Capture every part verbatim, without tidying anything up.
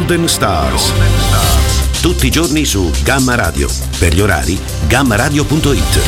Golden Stars. Tutti i giorni su Gamma Radio. Per gli orari, gamma radio punto it.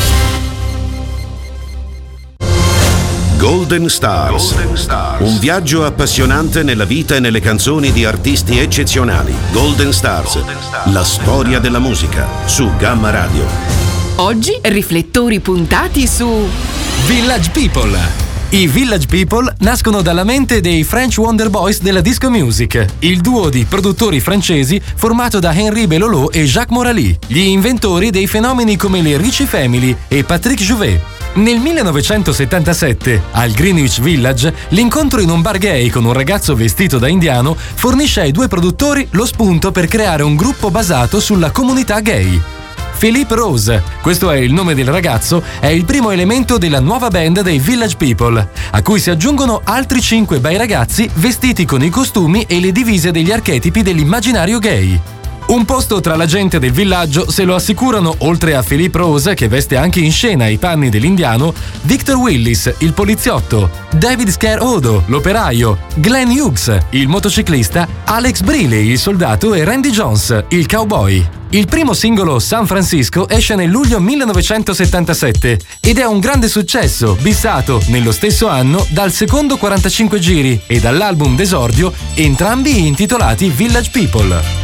Golden Stars. Golden Stars. Un viaggio appassionante nella vita e nelle canzoni di artisti eccezionali. Golden Stars. Golden Stars. La storia della musica su Gamma Radio. Oggi riflettori puntati su Village People. I Village People nascono dalla mente dei French Wonder Boys della disco music, il duo di produttori francesi formato da Henri Belolo e Jacques Morali, gli inventori dei fenomeni come le Ricci Family e Patrick Jouvet. Nel millenovecentosettantasette, al Greenwich Village, l'incontro in un bar gay con un ragazzo vestito da indiano fornisce ai due produttori lo spunto per creare un gruppo basato sulla comunità gay. Philippe Rose, questo è il nome del ragazzo, è il primo elemento della nuova band dei Village People, a cui si aggiungono altri cinque bei ragazzi vestiti con i costumi e le divise degli archetipi dell'immaginario gay. Un posto tra la gente del villaggio se lo assicurano, oltre a Philippe Rose, che veste anche in scena i panni dell'indiano, Victor Willis, il poliziotto, David Scare Odo, l'operaio, Glenn Hughes, il motociclista, Alex Briley, il soldato e Randy Jones, il cowboy. Il primo singolo, San Francisco, esce nel luglio millenovecentosettantasette ed è un grande successo, bissato nello stesso anno dal secondo quarantacinque giri e dall'album d'esordio, entrambi intitolati Village People.